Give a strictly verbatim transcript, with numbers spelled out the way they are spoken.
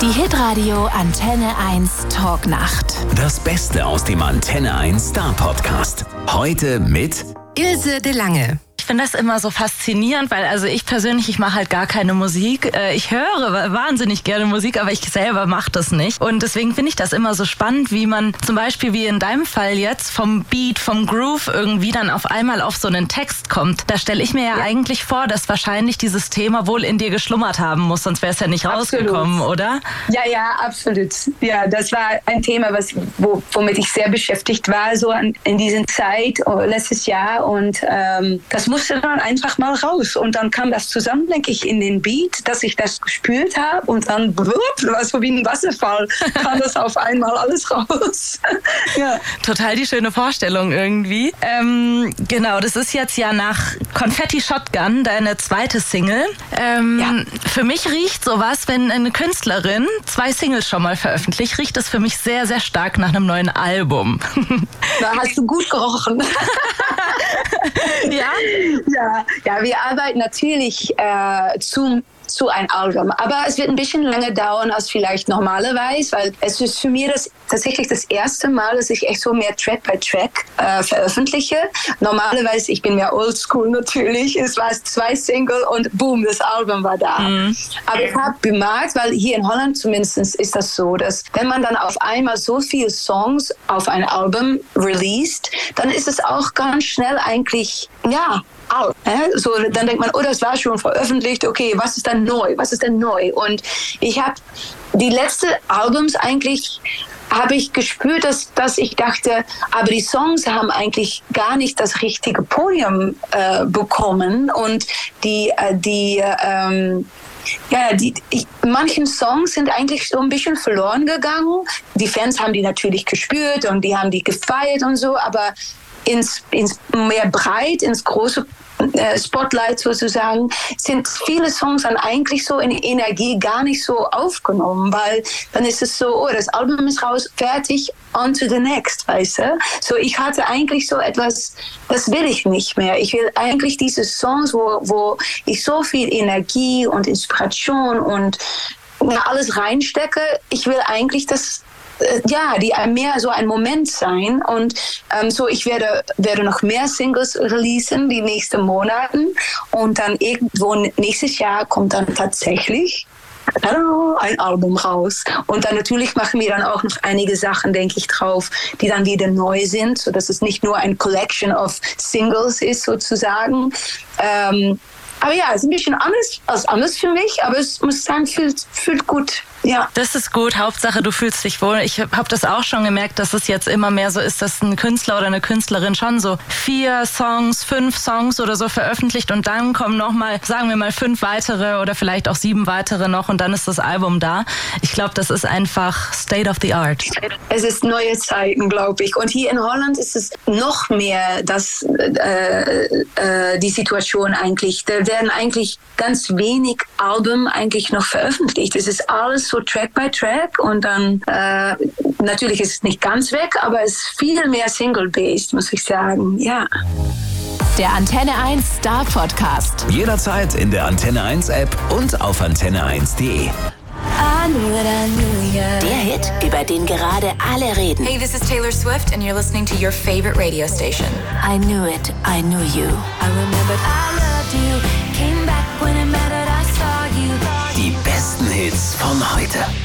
Die Hitradio Antenne eins Talknacht. Das Beste aus dem Antenne eins Star Podcast. Heute mit Ilse de Lange. Ich finde das immer so faszinierend, weil also ich persönlich, ich mache halt gar keine Musik. Ich höre wahnsinnig gerne Musik, aber ich selber mache das nicht. Und deswegen finde ich das immer so spannend, wie man zum Beispiel, wie in deinem Fall jetzt, vom Beat, vom Groove irgendwie dann auf einmal auf so einen Text kommt. Da stelle ich mir ja, ja eigentlich vor, dass wahrscheinlich dieses Thema wohl in dir geschlummert haben muss, sonst wäre es ja nicht absolut rausgekommen, oder? Ja, ja, absolut. Ja, das war ein Thema, was, wo, womit ich sehr beschäftigt war, so an, in dieser Zeit, oh, letztes Jahr. Und ähm, das musste dann einfach mal raus. Und dann kam das zusammen, denke ich, in den Beat, dass ich das gespürt habe. Und dann, wupp, war so wie ein Wasserfall, kam das auf einmal alles raus. Ja. Total die schöne Vorstellung irgendwie. Ähm, genau, das ist jetzt ja nach Confetti Shotgun deine zweite Single. Ähm, ja. Für mich riecht sowas, wenn eine Künstlerin zwei Singles schon mal veröffentlicht, riecht das für mich sehr, sehr stark nach einem neuen Album. Da hast du gut gerochen. Ja? Ja, ja, wir arbeiten natürlich äh, zum zu ein Album. Aber es wird ein bisschen länger dauern als vielleicht normalerweise, weil es ist für mich das, tatsächlich das erste Mal, dass ich echt so mehr Track by Track äh, veröffentliche. Normalerweise, ich bin mehr oldschool natürlich, es war zwei Single und boom, das Album war da. Mhm. Aber ich habe bemerkt, weil hier in Holland zumindest ist das so, dass wenn man dann auf einmal so viele Songs auf ein Album released, dann ist es auch ganz schnell eigentlich, ja, alt. Äh? So, dann denkt man, oh, das war schon veröffentlicht, okay, was ist denn neu, was ist denn neu? Und ich habe die letzten Albums eigentlich, habe ich gespürt, dass, dass ich dachte, aber die Songs haben eigentlich gar nicht das richtige Podium äh, bekommen und die, äh, die ähm, Ja, die, ich, manchen Songs sind eigentlich so ein bisschen verloren gegangen. Die Fans haben die natürlich gespürt und die haben die gefeiert und so, aber ins, ins mehr breit, ins große äh, Spotlight sozusagen, sind viele Songs dann eigentlich so in Energie gar nicht so aufgenommen, weil dann ist es so, oh, das Album ist raus, fertig, on to the next, weißt du? So, ich hatte eigentlich so etwas, das will ich nicht mehr. Ich will eigentlich diese Songs, wo, wo ich so viel Energie und Inspiration und ja, alles reinstecke, ich will eigentlich das ja, die mehr so ein Moment sein und ähm, so ich werde, werde noch mehr Singles releasen die nächsten Monaten und dann irgendwo nächstes Jahr kommt dann tatsächlich ein Album raus und dann natürlich machen wir dann auch noch einige Sachen, denke ich, drauf, die dann wieder neu sind, sodass es nicht nur ein Collection of Singles ist sozusagen. Ähm, aber ja, es ist ein bisschen anders als anders für mich, aber es muss sagen, fühlt, fühlt gut. Ja. Das ist gut. Hauptsache, du fühlst dich wohl. Ich habe das auch schon gemerkt, dass es jetzt immer mehr so ist, dass ein Künstler oder eine Künstlerin schon so vier Songs, fünf Songs oder so veröffentlicht und dann kommen nochmal, sagen wir mal, fünf weitere oder vielleicht auch sieben weitere noch und dann ist das Album da. Ich glaube, das ist einfach State of the Art. Es ist neue Zeiten, glaube ich. Und hier in Holland ist es noch mehr das, äh, äh, die Situation eigentlich. Da werden eigentlich ganz wenig Alben eigentlich noch veröffentlicht. Es ist alles so Track by Track und dann äh, natürlich ist es nicht ganz weg, aber es ist viel mehr Single-based, muss ich sagen, ja. Der Antenne eins Star Podcast. Jederzeit in der Antenne eins App und auf antenne eins punkt de. Der Hit, über den gerade alle reden. Hey, this is Taylor Swift and you're listening to your favorite radio station. I knew it, I knew you. I remembered I loved you. Came back when it mattered, I saw you. Die besten Hits von heute.